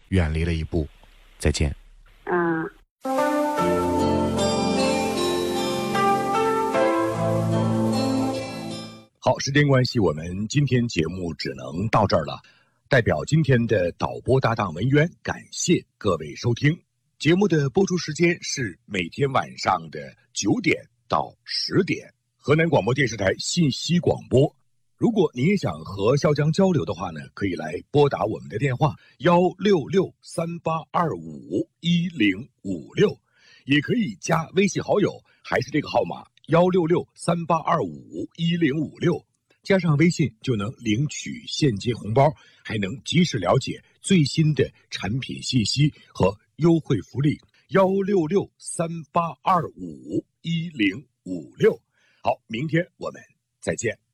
远离了一步。再见。 好，时间关系，我们今天节目只能到这儿了。代表今天的导播搭档文渊，感谢各位收听。节目的播出时间是每天晚上的9点到10点，河南广播电视台信息广播。如果您也想和潇江交流的话呢，可以来拨打我们的电话16638251056，也可以加微信好友，还是这个号码16638251056，加上微信就能领取现金红包，还能及时了解最新的产品信息和优惠福利。16638251056。好，明天我们再见。